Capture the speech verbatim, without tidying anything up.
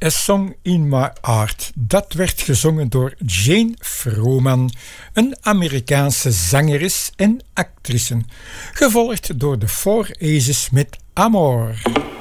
A Song in My Heart. Dat werd gezongen door Jane Froman, een Amerikaanse zangeres en actrice. Gevolgd door de Four Aces met Amor.